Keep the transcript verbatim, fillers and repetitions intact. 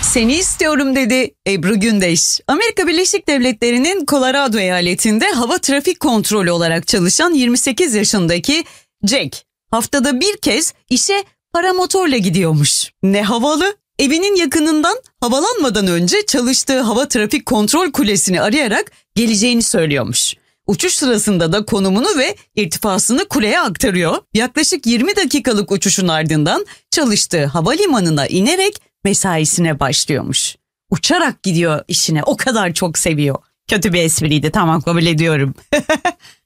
Seni istiyorum dedi Ebru Gündeş. Amerika Birleşik Devletleri'nin Colorado eyaletinde hava trafik kontrolü olarak çalışan yirmi sekiz yaşındaki Jack haftada bir kez işe paramotorla gidiyormuş. Ne havalı. Evinin yakınından havalanmadan önce çalıştığı hava trafik kontrol kulesini arayarak geleceğini söylüyormuş. Uçuş sırasında da konumunu ve irtifasını kuleye aktarıyor. Yaklaşık yirmi dakikalık uçuşun ardından çalıştığı havalimanına inerek mesaisine başlıyormuş. Uçarak gidiyor işine, o kadar çok seviyor. Kötü bir espriydi, tamam, kabul ediyorum.